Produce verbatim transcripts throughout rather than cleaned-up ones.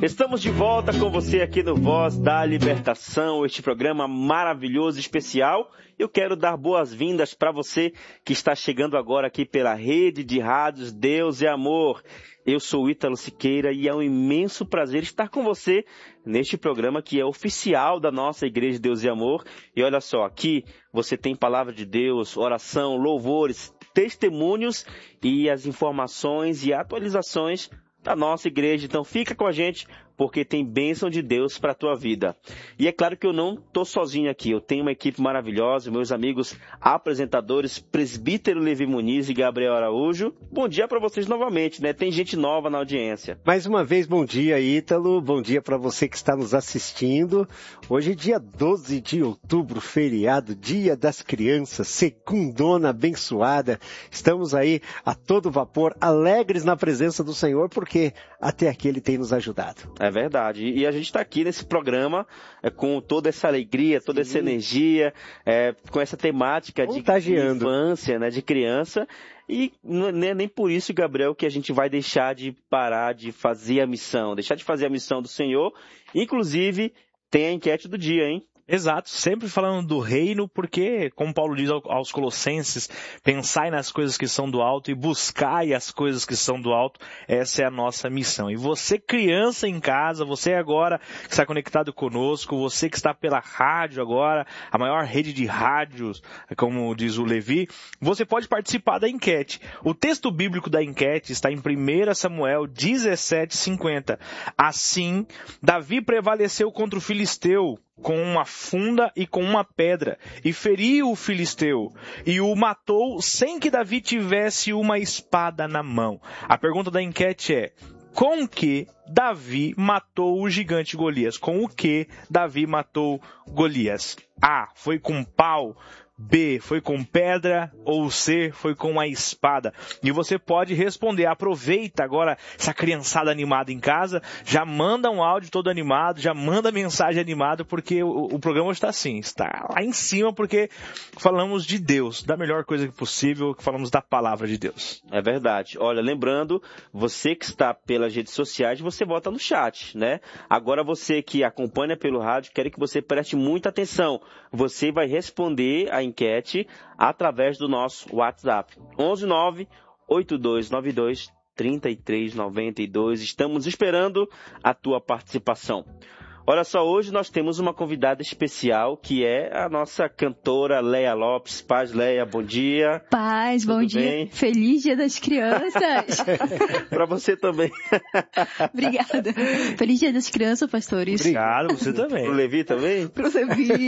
Estamos de volta com você aqui no Voz da Libertação, este programa maravilhoso e especial. Eu quero dar boas-vindas para você que está chegando agora aqui pela rede de rádios Deus é Amor. Eu sou o Ítalo Siqueira e é um imenso prazer estar com você neste programa que é oficial da nossa Igreja Deus é Amor. E olha só, aqui você tem palavra de Deus, oração, louvores, testemunhos e as informações e atualizações da nossa igreja. Então fica com a gente, porque tem bênção de Deus para a tua vida. E é claro que eu não estou sozinho aqui, eu tenho uma equipe maravilhosa, meus amigos apresentadores, presbítero Levi Muniz e Gabriel Araújo. Bom dia para vocês novamente, né? Tem gente nova na audiência. Mais uma vez, bom dia, Ítalo, bom dia para você que está nos assistindo. Hoje é dia doze de outubro, feriado, Dia das Crianças, segundona abençoada. Estamos aí a todo vapor, alegres na presença do Senhor, porque até aqui Ele tem nos ajudado. É verdade. E a gente está aqui nesse programa é, com toda essa alegria, toda Sim. essa energia, é, com essa temática de, de infância, né, de criança. E não é nem por isso, Gabriel, que a gente vai deixar de parar de fazer a missão, deixar de fazer a missão do Senhor. Inclusive, tem a enquete do dia, hein? Exato, sempre falando do reino, porque, como Paulo diz aos Colossenses, pensai nas coisas que são do alto e buscai as coisas que são do alto, essa é a nossa missão. E você, criança em casa, você agora que está conectado conosco, você que está pela rádio agora, a maior rede de rádios, como diz o Levi, você pode participar da enquete. O texto bíblico da enquete está em primeiro Samuel dezessete, cinquenta. Assim, Davi prevaleceu contra o filisteu, com uma funda e com uma pedra, e feriu o filisteu, e o matou sem que Davi tivesse uma espada na mão. A pergunta da enquete é: com que Davi matou o gigante Golias? Com o que Davi matou Golias? A, foi com pau. B, foi com pedra, ou C, foi com a espada. E você pode responder. Aproveita agora essa criançada animada em casa, já manda um áudio todo animado, já manda mensagem animada, porque o, o programa está assim, está lá em cima, porque falamos de Deus, da melhor coisa possível, que falamos da palavra de Deus. É verdade. Olha, lembrando, você que está pelas redes sociais, você vota no chat, né? Agora você que acompanha pelo rádio, quero que você preste muita atenção. Você vai responder a enquete através do nosso WhatsApp. onze nove oito dois nove dois três três nove dois. Estamos esperando a tua participação. Olha só, hoje nós temos uma convidada especial, que é a nossa cantora Leia Lopes. Paz, Leia, bom dia. Paz, bom dia. Bem? Feliz Dia das Crianças. Para você também. Obrigada. Feliz Dia das Crianças, pastores. Obrigado, você também. Pro Levi também? Pro Levi.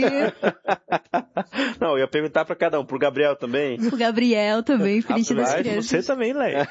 Não, eu ia perguntar para cada um, pro Gabriel também. Pro Gabriel também, Feliz Dia das Crianças. Você também, Leia.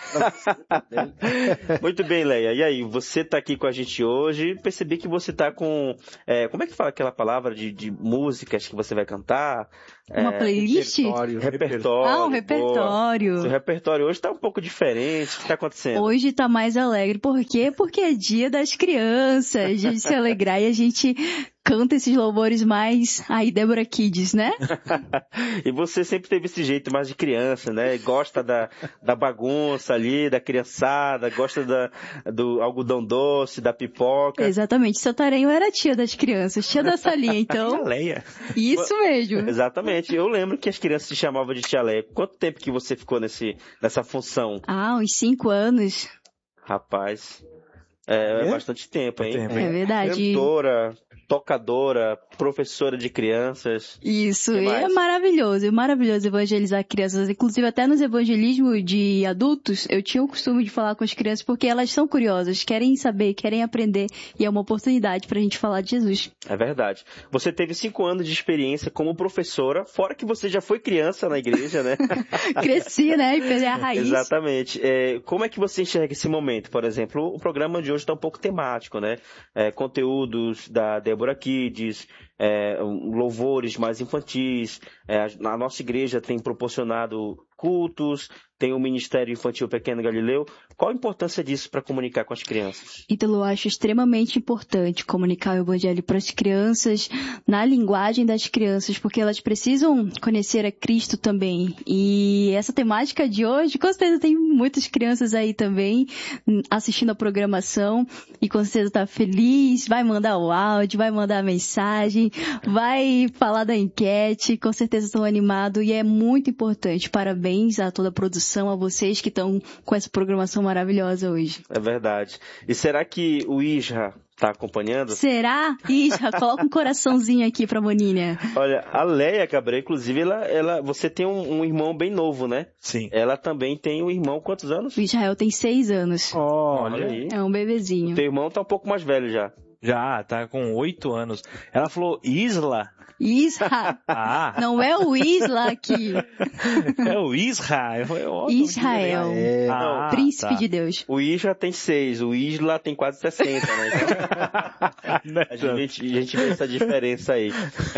Muito bem, Leia. E aí, você tá aqui com a gente hoje. Percebi que você tá com É, como é que fala aquela palavra de, de músicas que você vai cantar? Uma é, playlist? Repertório. repertório ah, um repertório. Boa. Seu repertório hoje está um pouco diferente. O que está acontecendo? Hoje está mais alegre. Por quê? Porque é dia das crianças. A gente se alegrar e a gente canta esses louvores mais aí, Débora Kids, né? E você sempre teve esse jeito mais de criança, né? Gosta da, da bagunça ali, da criançada, gosta da, do algodão doce, da pipoca. Exatamente. Seu Tarenho era tia das crianças, tia da salinha, então... Tia Leia. Isso mesmo. Exatamente. Eu lembro que as crianças se chamavam de tia Leia. Quanto tempo que você ficou nesse, nessa função? Ah, uns cinco anos. Rapaz, é, é? é bastante tempo, hein? É, é verdade. Cantora, tocadora, professora de crianças. Isso, é maravilhoso, é maravilhoso evangelizar crianças. Inclusive, até nos evangelismos de adultos, eu tinha o costume de falar com as crianças porque elas são curiosas, querem saber, querem aprender, e é uma oportunidade pra gente falar de Jesus. É verdade. Você teve cinco anos de experiência como professora, fora que você já foi criança na igreja, né? Cresci, né? E peguei a raiz. Exatamente. É, como é que você enxerga esse momento? Por exemplo, o programa de hoje está um pouco temático, né? É, conteúdos da Débora Kids, é, louvores mais infantis. É, a nossa igreja tem proporcionado cultos, tem o Ministério Infantil Pequeno Galileu. Qual a importância disso para comunicar com as crianças? Então, eu acho extremamente importante comunicar o Evangelho para as crianças, na linguagem das crianças, porque elas precisam conhecer a Cristo também. E essa temática de hoje, com certeza tem muitas crianças aí também assistindo a programação e com certeza tá feliz, vai mandar o áudio, vai mandar a mensagem, vai falar da enquete, com certeza estão animados e é muito importante. Parabéns a toda a produção, a vocês que estão com essa programação maravilhosa hoje. É verdade. E será que o Isra está acompanhando? Será? Isra, coloca um coraçãozinho aqui pra Boninha. Olha, a Leia Cabral, inclusive, ela, ela, você tem um, um irmão bem novo, né? Sim. Ela também tem um irmão, quantos anos? O Israel tem seis anos. Oh, olha aí. É um bebezinho. Teu irmão tá um pouco mais velho já. Já, tá com oito anos. Ela falou, Isla? Isra. Ah. Não é o Isla aqui. É o Isra. Eu, Israel. É. Ah, príncipe tá. de Deus. O Isra tem seis, o Isla tem quase sessenta, né? Então, a, gente, a gente vê essa diferença aí.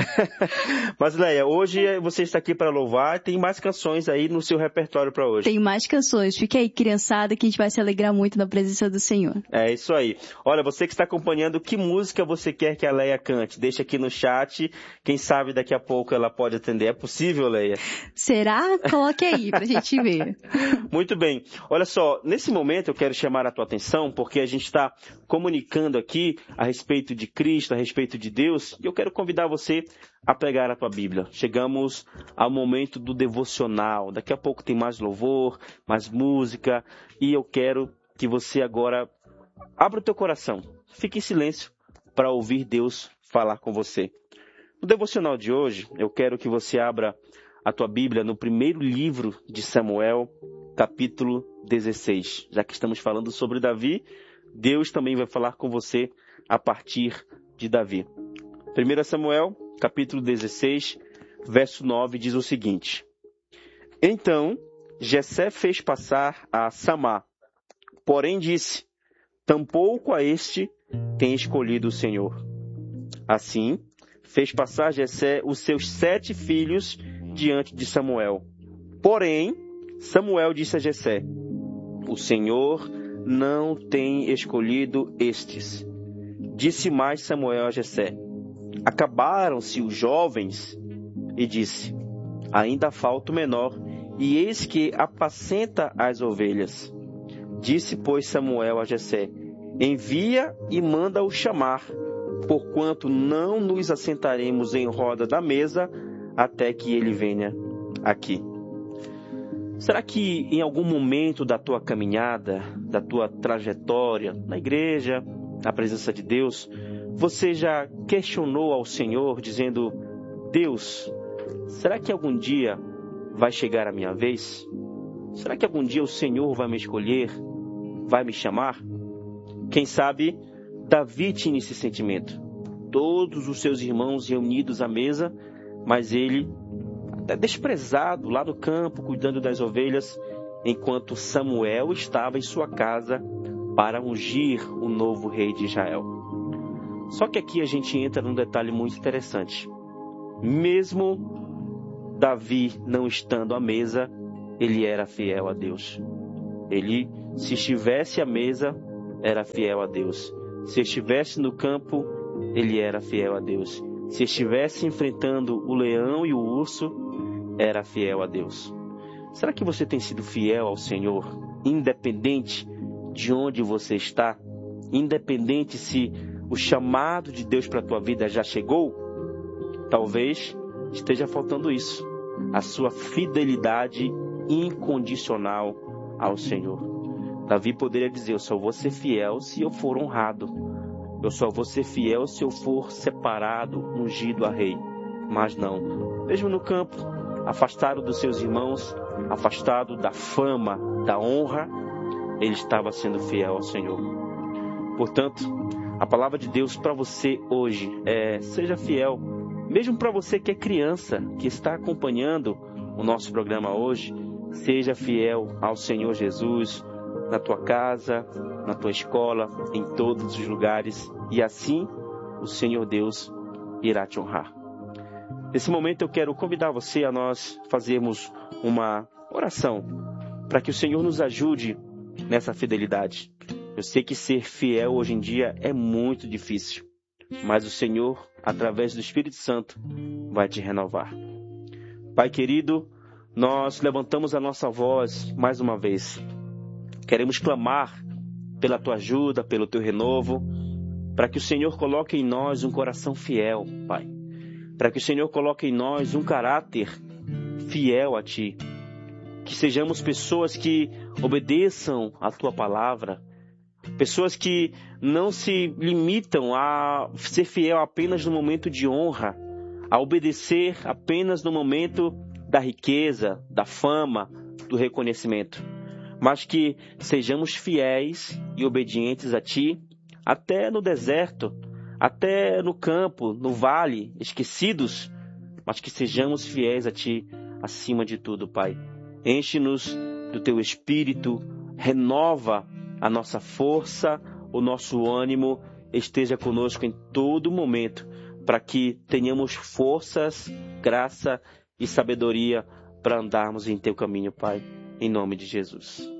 Mas, Leia, hoje você está aqui para louvar, tem mais canções aí no seu repertório para hoje. Tem mais canções. Fique aí, criançada, que a gente vai se alegrar muito na presença do Senhor. É isso aí. Olha, você que está acompanhando, que música você quer que a Leia cante? Deixa aqui no chat. Quem sabe daqui a pouco ela pode atender. É possível, Leia? Será? Coloque aí pra gente ver. Muito bem. Olha só, nesse momento eu quero chamar a tua atenção porque a gente está comunicando aqui a respeito de Cristo, a respeito de Deus, e eu quero convidar você a pegar a tua Bíblia. Chegamos ao momento do devocional. Daqui a pouco tem mais louvor, mais música, e eu quero que você agora abra o teu coração. Fique em silêncio para ouvir Deus falar com você. No devocional de hoje, eu quero que você abra a tua Bíblia no primeiro livro de Samuel, capítulo dezesseis. Já que estamos falando sobre Davi, Deus também vai falar com você a partir de Davi. primeiro Samuel, capítulo dezesseis, verso nove, diz o seguinte: Então, Jessé fez passar a Samá, porém disse, tampouco a este tem escolhido o Senhor. Assim, fez passar Jessé os seus sete filhos diante de Samuel. Porém, Samuel disse a Jessé, o Senhor não tem escolhido estes. Disse mais Samuel a Jessé, acabaram-se os jovens? E disse, ainda falta o menor, e eis que apacenta as ovelhas. Disse, pois, Samuel a Jessé, envia e manda-o chamar, porquanto não nos assentaremos em roda da mesa até que ele venha aqui. Será que em algum momento da tua caminhada, da tua trajetória, na igreja, na presença de Deus, você já questionou ao Senhor, dizendo, Deus, será que algum dia vai chegar a minha vez? Será que algum dia o Senhor vai me escolher? Vai me chamar? Quem sabe, Davi tinha esse sentimento. Todos os seus irmãos reunidos à mesa, mas ele, até desprezado, lá no campo, cuidando das ovelhas, enquanto Samuel estava em sua casa para ungir o novo rei de Israel. Só que aqui a gente entra num detalhe muito interessante. Mesmo Davi não estando à mesa, ele era fiel a Deus. Ele, se estivesse à mesa, era fiel a Deus. Se estivesse no campo, ele era fiel a Deus. Se estivesse enfrentando o leão e o urso, era fiel a Deus. Será que você tem sido fiel ao Senhor, independente de onde você está? Independente se o chamado de Deus para a tua vida já chegou? Talvez esteja faltando isso. A sua fidelidade incondicional ao Senhor. Davi poderia dizer, eu só vou ser fiel se eu for honrado. Eu só vou ser fiel se eu for separado, ungido a rei. Mas não. Mesmo no campo, afastado dos seus irmãos, afastado da fama, da honra, ele estava sendo fiel ao Senhor. Portanto, a palavra de Deus para você hoje é, seja fiel. Mesmo para você que é criança, que está acompanhando o nosso programa hoje, seja fiel ao Senhor Jesus, na tua casa, na tua escola, em todos os lugares, e assim o Senhor Deus irá te honrar. Nesse momento eu quero convidar você a nós fazermos uma oração, para que o Senhor nos ajude nessa fidelidade. Eu sei que ser fiel hoje em dia é muito difícil, mas o Senhor, através do Espírito Santo, vai te renovar. Pai querido, nós levantamos a nossa voz mais uma vez. Queremos clamar pela tua ajuda, pelo teu renovo, para que o Senhor coloque em nós um coração fiel, Pai. Para que o Senhor coloque em nós um caráter fiel a Ti. Que sejamos pessoas que obedeçam a Tua palavra. Pessoas que não se limitam a ser fiel apenas no momento de honra, a obedecer apenas no momento da riqueza, da fama, do reconhecimento. Mas que sejamos fiéis e obedientes a Ti, até no deserto, até no campo, no vale, esquecidos, mas que sejamos fiéis a Ti acima de tudo, Pai. Enche-nos do Teu Espírito, renova a nossa força, o nosso ânimo, esteja conosco em todo momento, para que tenhamos forças, graça e sabedoria para andarmos em Teu caminho, Pai, em nome de Jesus.